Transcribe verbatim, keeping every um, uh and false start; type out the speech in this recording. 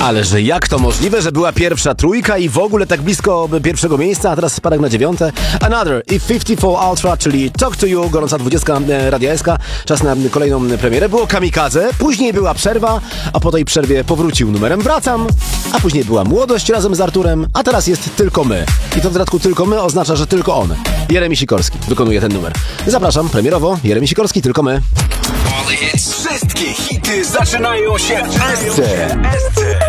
Ale że jak to możliwe, że była pierwsza trójka i w ogóle tak blisko pierwszego miejsca, a teraz spadek na dziewiąte? Another i pięćdziesiąt cztery Ultra, czyli Talk to You, gorąca dwudziestka Radia S K. Czas na kolejną premierę. Było Kamikadze, później była przerwa, a po tej przerwie powrócił numerem Wracam, a później była Młodość razem z Arturem, a teraz jest Tylko My. I to w dodatku Tylko My oznacza, że tylko on, Jeremi Sikorski, wykonuje ten numer. Zapraszam, premierowo, Jeremi Sikorski, Tylko My. Wszystkie hity zaczynają się w S C.